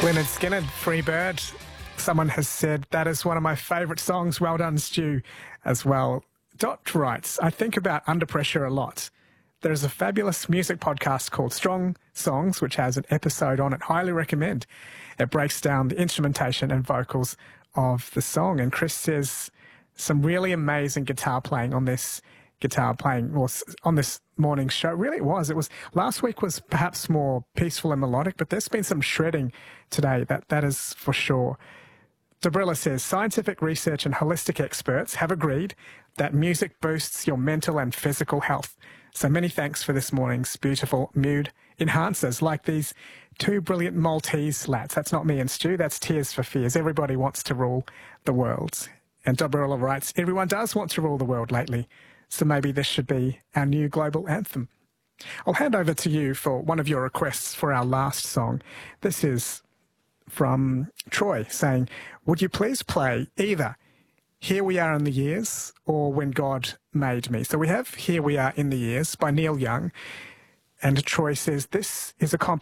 Lynyrd Skynyrd, Free Bird. Someone has said that is one of my favourite songs. Well done, Stu, as well. Dot writes, I think about Under Pressure a lot. There is a fabulous music podcast called Strong Songs, which has an episode on it. Highly recommend. It breaks down the instrumentation and vocals of the song. And Chris says some really amazing guitar playing on this morning's show. Really, it was. Last week was perhaps more peaceful and melodic, but there's been some shredding today. That is for sure. Dobrilla says, scientific research and holistic experts have agreed that music boosts your mental and physical health. So many thanks for this morning's beautiful mood enhancers, like these two brilliant Maltese lads. That's not me and Stu, that's Tears for Fears. Everybody wants to rule the world. And Dobrilla writes, everyone does want to rule the world lately, so maybe this should be our new global anthem. I'll hand over to you for one of your requests for our last song. This is from Troy saying, would you please play either Here We Are in the Years or When God Made Me? So we have Here We Are in the Years by Neil Young. And Troy says, this is a